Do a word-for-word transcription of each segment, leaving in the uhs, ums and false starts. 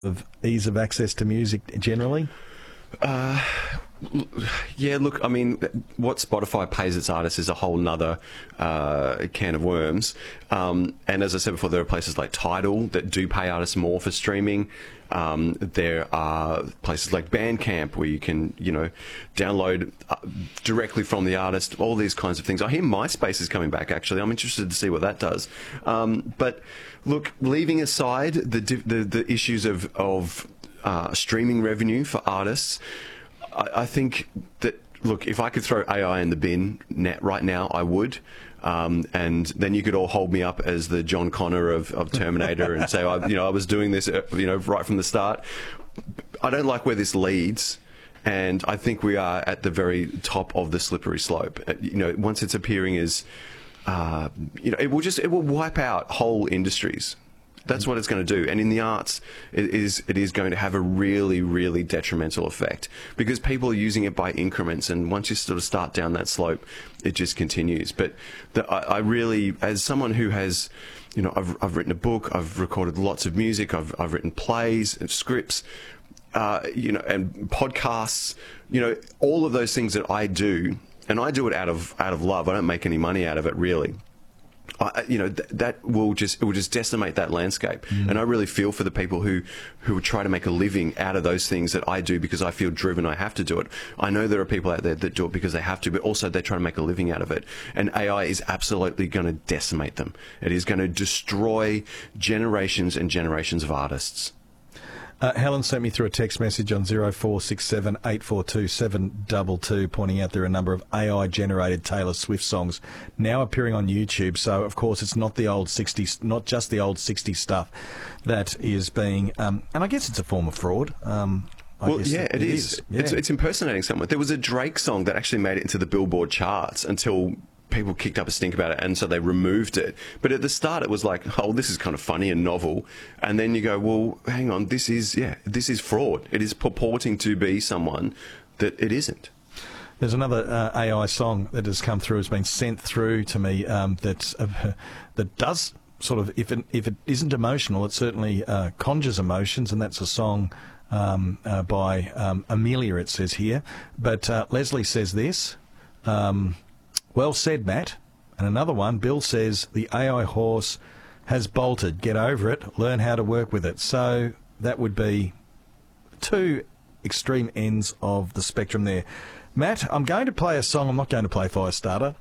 of ease of access to music generally? Uh, yeah, look, I mean, what Spotify pays its artists is a whole nother uh, can of worms. Um, and as I said before, there are places like Tidal that do pay artists more for streaming. Um, there are places like Bandcamp where you can, you know, download uh, directly from the artist, all these kinds of things. I hear MySpace is coming back, actually. I'm interested to see what that does. Um, but look, leaving aside the the, the issues of, of Uh, streaming revenue for artists, I, I think that, look, if I could throw A I in the bin net right now, I would. Um, and then you could all hold me up as the John Connor of, of Terminator and say, I, you know, I was doing this, uh, you know, right from the start. I don't like where this leads. And I think we are at the very top of the slippery slope. Uh, you know, once it's appearing as, uh, you know, it will just, it will wipe out whole industries. That's what it's going to do. And in the arts, it is it is going to have a really, really detrimental effect because people are using it by increments. And once you sort of start down that slope, it just continues. But the, I, I really, as someone who has, you know, I've, I've written a book, I've recorded lots of music, I've, I've written plays and scripts, uh, you know, and podcasts, you know, all of those things that I do, and I do it out of out of love. I don't make any money out of it, really. I, you know, th that will just it will just decimate that landscape, mm. and I really feel for the people who who try to make a living out of those things that I do because I feel driven. I have to do it. I know there are people out there that do it because they have to, but also they try to make a living out of it. And A I is absolutely going to decimate them. It is going to destroy generations and generations of artists. Uh, Helen sent me through a text message on zero four six seven eight four two seven two two pointing out there are a number of A I-generated Taylor Swift songs now appearing on YouTube. So, of course, it's not the old sixties, not just the old sixties stuff that is being, um, and I guess it's a form of fraud. Um, I well, guess yeah, it, it is. is. Yeah. It's, it's impersonating someone. There was a Drake song that actually made it into the Billboard charts until people kicked up a stink about it, and so they removed it. But at the start, it was like, oh, this is kind of funny and novel. And then you go, well, hang on, this is, yeah, this is fraud. It is purporting to be someone that it isn't. There's another uh, A I song that has come through, has been sent through to me um, that uh, that does sort of, if it, if it isn't emotional, it certainly uh, conjures emotions, and that's a song um, uh, by um, Amelia, it says here. But uh, Leslie says this. Um, Well said, Matt. And another one, Bill says, the A I horse has bolted. Get over it. Learn how to work with it. So that would be two extreme ends of the spectrum there. Matt, I'm going to play a song. I'm not going to play Firestarter.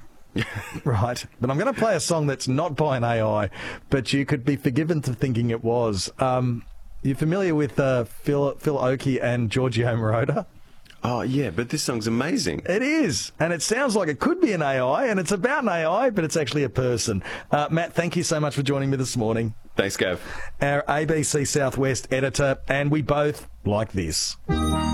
Right. But I'm going to play a song that's not by an A I, but you could be forgiven for thinking it was. Um, you familiar with uh, Phil, Phil Oakey and Giorgio Moroder? Oh, yeah, but this song's amazing. It is. And it sounds like it could be an A I, and it's about an A I, but it's actually a person. Uh, Matt, thank you so much for joining me this morning. Thanks, Gav. Our A B C Southwest editor, and we both like this.